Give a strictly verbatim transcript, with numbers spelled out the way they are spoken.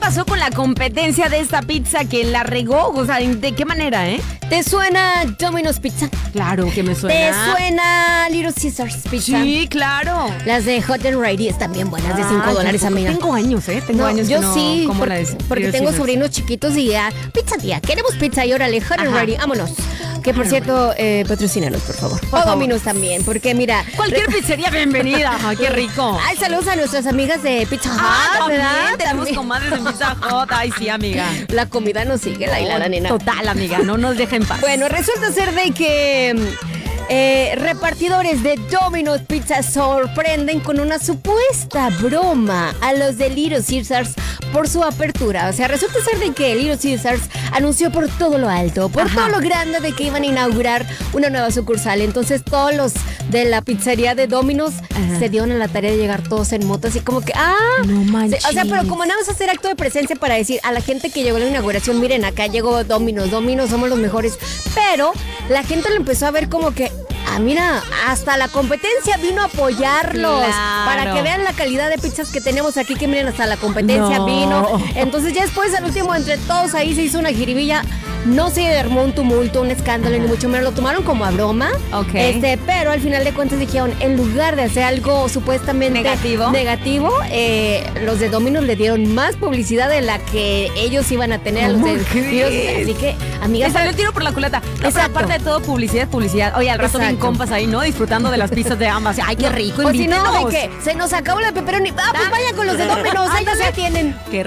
pasó con la competencia de esta pizza que la regó? O sea, ¿de qué manera, eh? ¿Te suena Domino's Pizza? Claro que me suena. ¿Te suena Little Caesars Pizza? Sí, claro. Las de Hot and Ready están bien buenas, de cinco Ah, dólares, yo amiga. Tengo años, ¿eh? Tengo No, años yo que no sí, como por- la de porque Little tengo Caesars. sobrinos chiquitos y ya, pizza tía, queremos pizza y órale, Hot and Ajá. Ready, vámonos. Que por cierto, eh, patrocínanos, por favor. O favor. Domino's también, porque mira... Cualquier pizzería, bienvenida. Ay, qué rico. Ay, saludos a nuestras amigas de Pizza Hut, Ah, ¿verdad? también tenemos También. comadres en Pizza Hut. Ay, sí, amiga. La comida nos sigue, la hilada, nena. Total, amiga, no nos deja en paz. Bueno, resulta ser de que eh, repartidores de Domino's Pizza sorprenden con una supuesta broma a los de Little Caesars por su apertura. O sea, resulta ser de que Little Caesars anunció por todo lo alto, por Ajá. todo lo grande de que iban a inaugurar una nueva sucursal. Entonces todos los de la pizzería de Domino's Ajá. se dieron a la tarea de llegar todos en moto, así como que, ah, No manches. o sea, pero como nada más hacer acto de presencia para decir a la gente que llegó a la inauguración, miren, acá llegó Domino's, Domino's, somos los mejores. Pero la gente lo empezó a ver como que, ah, mira, hasta la competencia vino a apoyarlos. Claro. Para que vean la calidad de pizzas que tenemos aquí, que miren, hasta la competencia No. vino. Entonces ya después, al último, entre todos ahí se hizo una jiribilla. No se armó un tumulto, un escándalo, ni mucho menos. Lo tomaron como a broma. Ok. Este, pero al final de cuentas dijeron, en lugar de hacer algo supuestamente Negativo. negativo, eh, los de Domino's le dieron más publicidad de la que ellos iban a tener a los ¿Cómo de crees? Así que, amigas, Me salió el tiro por la culata. No, pero Exacto. aparte de todo, publicidad es publicidad. Oye, al rato bien Exacto. compas ahí, ¿no? Disfrutando de las pizzas de ambas. Ay, qué rico, o si no, de invítenos. que se nos acabó la pepperoni. Ah, pues Ah. vaya con los de Domino's, ellos ya tienen. Qué